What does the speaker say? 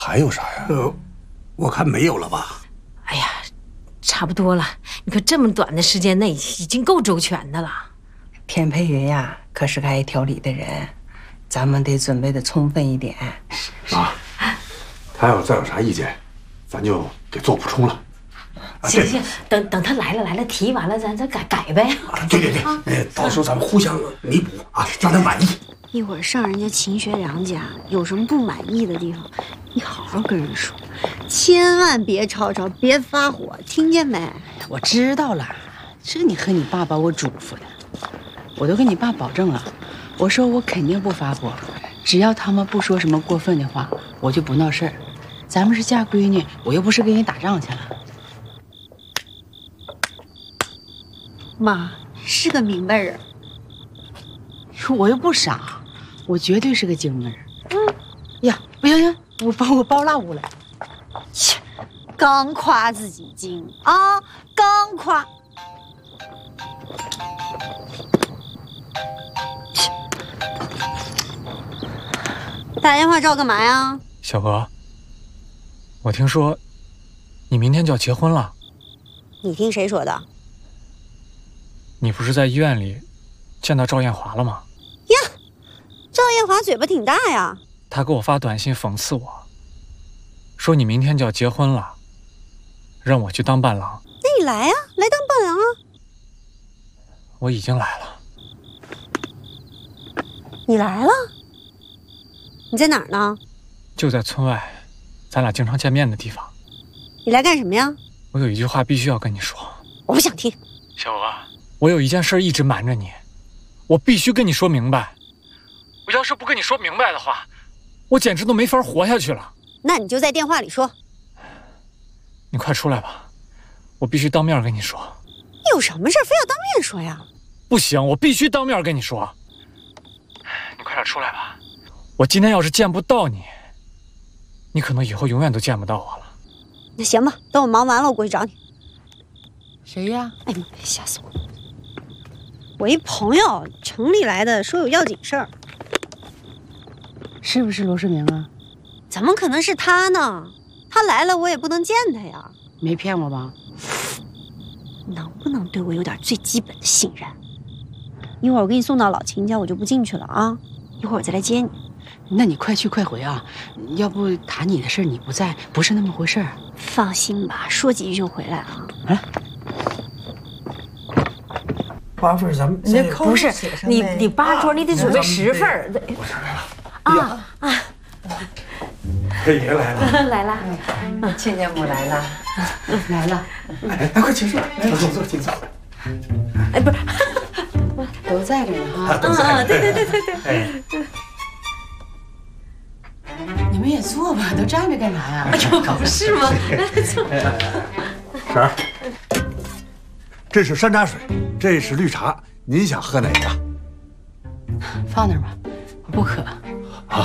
还有啥呀？ 我看没有了吧。 哎呀，差不多了。你看这么短的时间内，已经够周全的了。 田佩云呀，可是个爱条理的人，咱们得准备的充分一点。 妈，他要再有啥意见，咱就给做补充了。 行行，等他来了提完了，咱改呗。 对，到时候咱们互相弥补啊，让他满意。 一会儿上人家秦学良家，有什么不满意的地方，你好好跟人说，千万别吵吵，别发火，听见没？ 我知道了，这你和你爸把我嘱咐的，我都跟你爸保证了，我说我肯定不发火，只要他们不说什么过分的话，我就不闹事儿。咱们是嫁闺女，我又不是跟你打仗去了。 妈是个明白人， 我又不傻，我绝对是个精明人。呀，不行，我包落屋了。 切，刚夸自己精啊，刚夸。打电话找我干嘛呀？ 小娥，我听说你明天就要结婚了。 你听谁说的？ 你不是在医院里见到赵艳华了吗？ 呀，赵艳华嘴巴挺大呀。 她给我发短信讽刺我，说你明天就要结婚了，让我去当伴郎。 那你来呀，来当伴郎啊。 我已经来了。 你来了？你在哪儿呢？ 就在村外，咱俩经常见面的地方。 你来干什么呀？ 我有一句话必须要跟你说。 我不想听。 小娥，我有一件事一直瞒着你，我必须跟你说明白。我要是不跟你说明白的话，我简直都没法活下去了。 那你就在电话里说。 你快出来吧，我必须当面跟你说。 有什么事非要当面说呀？ 不行，我必须当面跟你说。你快点出来吧，我今天要是见不到你，你可能以后永远都见不到我了。 那行吧，等我忙完了，我过去找你。 谁呀？ 哎，你别吓死我！我一朋友城里来的，说有要紧事儿。 是不是罗世明啊？ 怎么可能是他呢？他来了，我也不能见他呀。 没骗我吧？ 能不能对我有点最基本的信任？一会儿我给你送到老秦家，我就不进去了啊。一会儿我再来接你。 那你快去快回啊！要不谈你的事你不在，不是那么回事儿。 放心吧，说几句就回来啊。 8份咱们不是你8桌，你得准备10份。 我想来了。佩爷来了。 来了。 亲家母来了，来了。 哎，快请坐，请坐。 哎，不是， 都在这呢哈。 都在。 对。 你们也坐吧，都站着干啥呀？ 哎呦，可不是吗？ 婶儿，这是山楂水，这是绿茶，您想喝哪个？ 放那儿吧，我不渴。